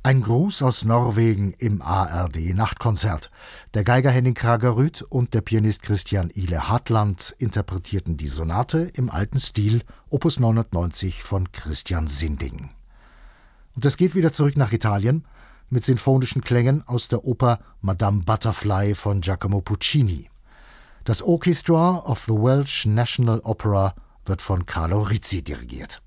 Ein Gruß aus Norwegen im ARD-Nachtkonzert. Der Geiger Henning Kraggerud und der Pianist Christian Ile Hartland interpretierten die Sonate im alten Stil, Opus 990 von Christian Sinding. Und es geht wieder zurück nach Italien mit sinfonischen Klängen aus der Oper Madame Butterfly von Giacomo Puccini. Das Orchestra of the Welsh National Opera wird von Carlo Rizzi dirigiert.